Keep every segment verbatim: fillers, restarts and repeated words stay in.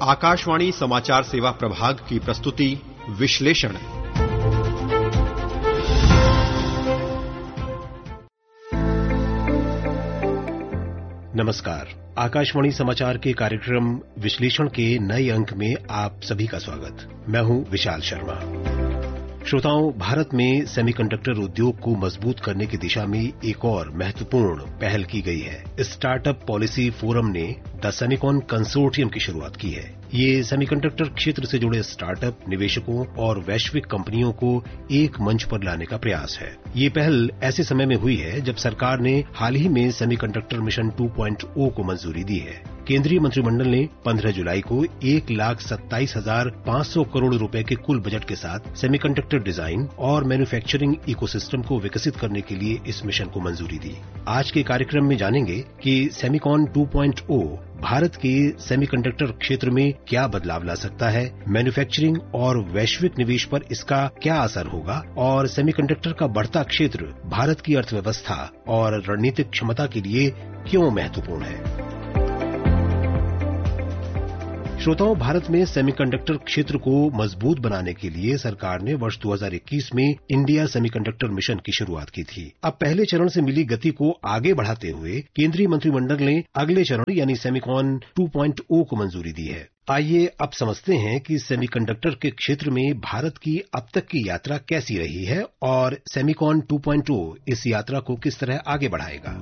आकाशवाणी समाचार सेवा प्रभाग की प्रस्तुति विश्लेषण। नमस्कार। आकाशवाणी समाचार के कार्यक्रम विश्लेषण के नए अंक में आप सभी का स्वागत। मैं हूं विशाल शर्मा। श्रोताओं, भारत में सेमीकंडक्टर उद्योग को मजबूत करने की दिशा में एक और महत्वपूर्ण पहल की गई है। स्टार्टअप पॉलिसी फोरम ने द सेमिकॉन कंसोर्टियम की शुरुआत की है। ये सेमीकंडक्टर क्षेत्र से जुड़े स्टार्टअप, निवेशकों और वैश्विक कंपनियों को एक मंच पर लाने का प्रयास है। ये पहल ऐसे समय में हुई है जब सरकार ने हाल ही में सेमीकंडक्टर मिशन टू पॉइंट ओ को मंजूरी दी है। केंद्रीय मंत्रिमंडल ने पंद्रह जुलाई को एक लाख सत्ताईस हजार पांच सौ करोड़ रुपए के कुल बजट के साथ सेमीकंडक्टर डिजाइन और मैन्युफैक्चरिंग इकोसिस्टम को विकसित करने के लिए इस मिशन को मंजूरी दी। आज के कार्यक्रम में जानेंगे कि सेमिकॉन टू पॉइंट ओ भारत के सेमीकंडक्टर क्षेत्र में क्या बदलाव ला सकता है, मैन्युफैक्चरिंग और वैश्विक निवेश पर इसका क्या असर होगा और सेमीकंडक्टर का बढ़ता क्षेत्र भारत की अर्थव्यवस्था और रणनीतिक क्षमता के लिए क्यों महत्वपूर्ण है। श्रोताओं, भारत में सेमीकंडक्टर क्षेत्र को मजबूत बनाने के लिए सरकार ने वर्ष दो हज़ार इक्कीस में इंडिया सेमीकंडक्टर मिशन की शुरुआत की थी। अब पहले चरण से मिली गति को आगे बढ़ाते हुए केंद्रीय मंत्रिमंडल ने अगले चरण यानी सेमिकॉन टू पॉइंट ओ को मंजूरी दी है। आइए अब समझते हैं कि सेमीकंडक्टर के क्षेत्र में भारत की अब तक की यात्रा कैसी रही है और सेमिकॉन टू पॉइंट ओ इस यात्रा को किस तरह आगे बढ़ाएगा।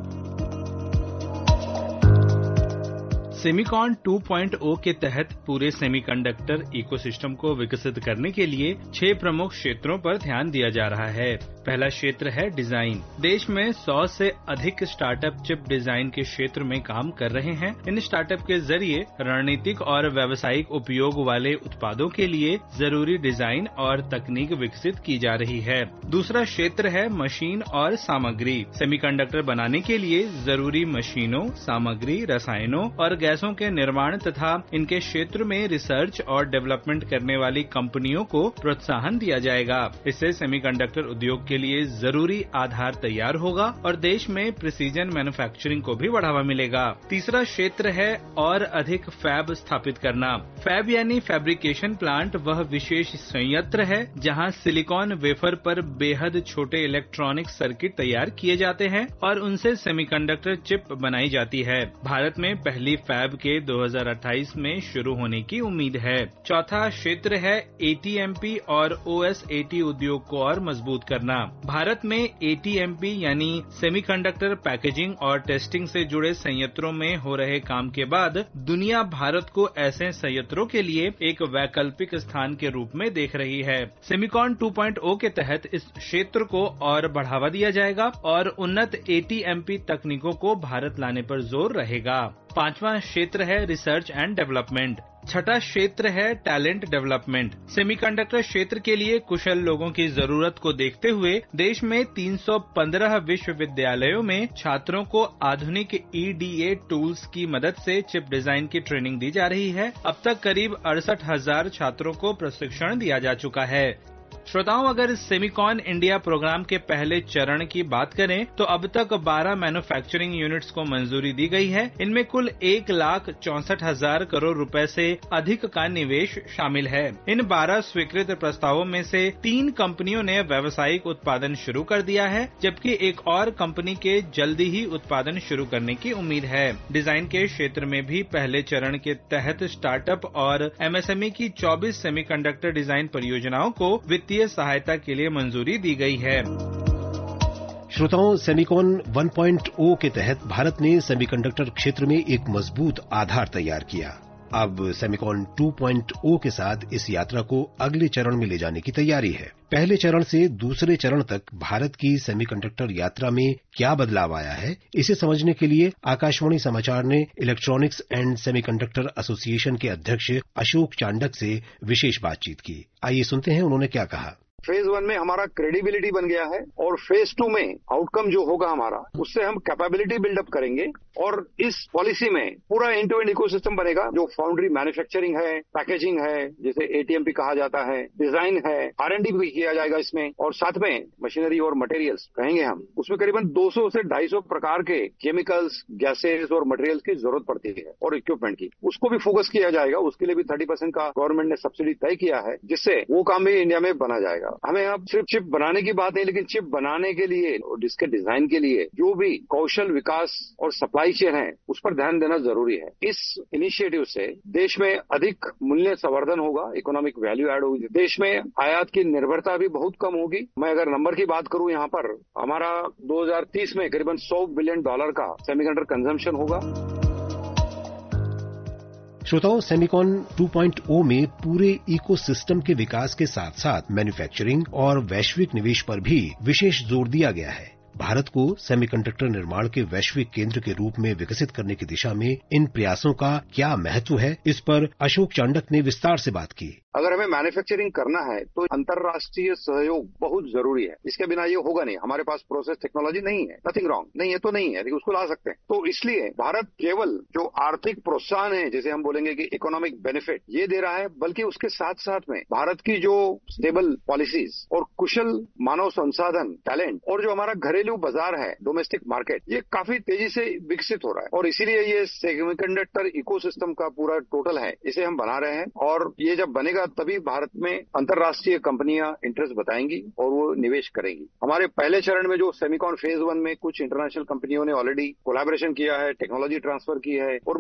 सेमिकॉन टू पॉइंट ओ के तहत पूरे सेमीकंडक्टर इकोसिस्टम को विकसित करने के लिए छह प्रमुख क्षेत्रों पर ध्यान दिया जा रहा है। पहला क्षेत्र है डिजाइन। देश में सौ से अधिक स्टार्टअप चिप डिजाइन के क्षेत्र में काम कर रहे हैं। इन स्टार्टअप के जरिए रणनीतिक और व्यावसायिक उपयोग वाले उत्पादों के लिए जरूरी डिजाइन और तकनीक विकसित की जा रही है। दूसरा क्षेत्र है मशीन और सामग्री। सेमीकंडक्टर बनाने के लिए जरूरी मशीनों, सामग्री, रसायनों और गैसों के निर्माण तथा इनके क्षेत्र में रिसर्च और डेवलपमेंट करने वाली कंपनियों को प्रोत्साहन दिया जाएगा। इससे सेमीकंडक्टर उद्योग के लिए जरूरी आधार तैयार होगा और देश में प्रिसीजन मैन्युफैक्चरिंग को भी बढ़ावा मिलेगा। तीसरा क्षेत्र है और अधिक फैब स्थापित करना। फैब यानी फैब्रिकेशन प्लांट वह विशेष संयंत्र है जहां सिलिकॉन वेफर पर बेहद छोटे इलेक्ट्रॉनिक सर्किट तैयार किए जाते हैं और उनसे सेमीकंडक्टर चिप बनाई जाती है। भारत में पहली फैब के दो हज़ार अट्ठाईस में शुरू होने की उम्मीद है। चौथा क्षेत्र है ए टी एम पी और ओ एस ए टी उद्योग को और मजबूत करना। भारत में ए टी एम पी यानी सेमीकंडक्टर पैकेजिंग और टेस्टिंग से जुड़े संयंत्रों में हो रहे काम के बाद दुनिया भारत को ऐसे संयंत्रों के लिए एक वैकल्पिक स्थान के रूप में देख रही है। सेमिकॉन टू पॉइंट ओ के तहत इस क्षेत्र को और बढ़ावा दिया जाएगा और उन्नत ए टी एम पी तकनीकों को भारत लाने पर जोर रहेगा। पांचवा क्षेत्र है रिसर्च एंड डेवलपमेंट। छठा क्षेत्र है टैलेंट डेवलपमेंट। सेमीकंडक्टर क्षेत्र के लिए कुशल लोगों की जरूरत को देखते हुए देश में तीन सौ पंद्रह विश्वविद्यालयों में छात्रों को आधुनिक ई डी ए टूल्स की मदद से चिप डिजाइन की ट्रेनिंग दी जा रही है। अब तक करीब अड़सठ हजार छात्रों को प्रशिक्षण दिया जा चुका है। श्रोताओं, अगर सेमिकॉन इंडिया प्रोग्राम के पहले चरण की बात करें तो अब तक बारह मैन्युफैक्चरिंग यूनिट्स को मंजूरी दी गई है। इनमें कुल एक लाख चौसठ हजार करोड़ रुपए से अधिक का निवेश शामिल है। इन बारह स्वीकृत प्रस्तावों में से तीन कंपनियों ने व्यावसायिक उत्पादन शुरू कर दिया है, जबकि एक और कंपनी के जल्दी ही उत्पादन शुरू करने की उम्मीद है। डिजाइन के क्षेत्र में भी पहले चरण के तहत स्टार्टअप और एम एस एम ई की चौबीस सेमीकंडक्टर डिजाइन परियोजनाओं को वित्तीय सहायता के लिए मंजूरी दी गई है। श्रोताओं, सेमिकॉन वन पॉइंट ओ के तहत भारत ने सेमीकंडक्टर क्षेत्र में एक मजबूत आधार तैयार किया। अब सेमिकॉन टू पॉइंट ओ के साथ इस यात्रा को अगले चरण में ले जाने की तैयारी है। पहले चरण से दूसरे चरण तक भारत की सेमीकंडक्टर यात्रा में क्या बदलाव आया है, इसे समझने के लिए आकाशवाणी समाचार ने इलेक्ट्रॉनिक्स एंड सेमीकंडक्टर एसोसिएशन के अध्यक्ष अशोक चांडक से विशेष बातचीत की। आइए सुनते हैं उन्होंने क्या कहा। फेज वन में हमारा क्रेडिबिलिटी बन गया है और फेज टू में आउटकम जो होगा हमारा उससे हम कैपेबिलिटी बिल्डअप करेंगे और इस पॉलिसी में पूरा एंड टू एंड इकोसिस्टम बनेगा जो फाउंड्री मैन्युफैक्चरिंग है, पैकेजिंग है, जैसे एटीएमपी कहा जाता है, डिजाइन है, आर एंड डी भी किया जाएगा इसमें और साथ में मशीनरी और मटेरियल्स कहेंगे हम। उसमें करीबन दो सौ से ढाई सौ प्रकार के केमिकल्स, गैसेस और मटेरियल्स की जरूरत पड़ती है और इक्विपमेंट की, उसको भी फोकस किया जाएगा। उसके लिए भी थर्टी परसेंट का गवर्नमेंट ने सब्सिडी तय किया है जिससे वो काम भी इंडिया में बना जाएगा। हमें अब सिर्फ चिप बनाने की बात नहीं, लेकिन चिप बनाने के लिए और इसके डिजाइन के लिए जो भी कौशल विकास और सप्लाई चेन है उस पर ध्यान देना जरूरी है। इस इनिशिएटिव से देश में अधिक मूल्य संवर्धन होगा, इकोनॉमिक वैल्यू एड होगी, देश में आयात की निर्भरता भी बहुत कम होगी। मैं अगर नंबर की बात करूं यहाँ पर, हमारा दो हज़ार तीस में करीबन सौ बिलियन डॉलर का सेमीकंडक्टर कंजम्पशन होगा। श्रोताओं, सेमिकॉन टू पॉइंट ओ में पूरे इकोसिस्टम के विकास के साथ साथ मैन्युफैक्चरिंग और वैश्विक निवेश पर भी विशेष जोर दिया गया है। भारत को सेमीकंडक्टर निर्माण के वैश्विक केंद्र के रूप में विकसित करने की दिशा में इन प्रयासों का क्या महत्व है, इस पर अशोक चांडक ने विस्तार से बात की। अगर हमें मैन्युफैक्चरिंग करना है तो अंतर्राष्ट्रीय सहयोग बहुत जरूरी है, इसके बिना ये होगा नहीं। हमारे पास प्रोसेस टेक्नोलॉजी नहीं है, नथिंग रॉन्ग, नहीं है तो नहीं है, लेकिन उसको ला सकते हैं। तो इसलिए भारत केवल जो आर्थिक प्रोत्साहन है, जैसे हम बोलेंगे कि इकोनॉमिक बेनिफिट, ये दे रहा है, बल्कि उसके साथ साथ में भारत की जो स्टेबल पॉलिसीज और कुशल मानव संसाधन, टैलेंट और जो हमारा घरेलू बाजार है, डोमेस्टिक मार्केट, ये काफी तेजी से विकसित हो रहा है और इसीलिए ये सेमीकंडक्टर इकोसिस्टम का पूरा टोटल है, इसे हम बना रहे हैं और ये जब बनेगा तभी भारत में अंतर्राष्ट्रीय कंपनियां इंटरेस्ट बताएंगी और वो निवेश करेंगी। हमारे पहले चरण में जो सेमिकॉन फेज वन में कुछ इंटरनेशनल कंपनियों ने ऑलरेडी कोलैबोरेशन किया है, टेक्नोलॉजी ट्रांसफर की है और